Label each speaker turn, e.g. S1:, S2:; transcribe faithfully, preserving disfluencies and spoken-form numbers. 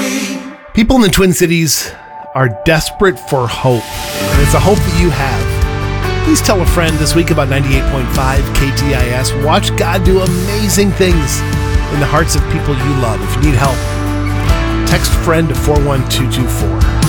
S1: People in the Twin Cities are desperate for hope, and it's a hope that you have. Please tell a friend this week about ninety-eight point five K T I S. Watch God do amazing things in the hearts of people you love. If you need help, text friend to four one two two four.